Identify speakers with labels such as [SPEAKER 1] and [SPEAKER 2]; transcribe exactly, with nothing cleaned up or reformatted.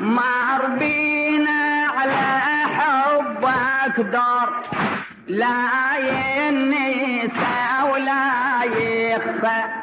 [SPEAKER 1] ما ربينا على حبك دار لا ينسى ولا يخفى